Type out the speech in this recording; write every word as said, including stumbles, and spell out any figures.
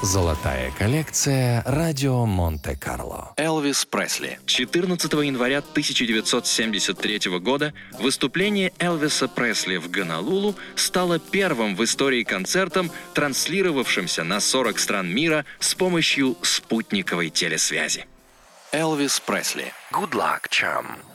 Золотая коллекция «Радио Монте-Карло». Элвис Пресли. четырнадцатого января тысяча девятьсот семьдесят третьего года выступление Элвиса Пресли в Гонолулу стало первым в истории концертом, транслировавшимся на сорок стран мира с помощью спутниковой телесвязи. Элвис Пресли. Good luck, chum.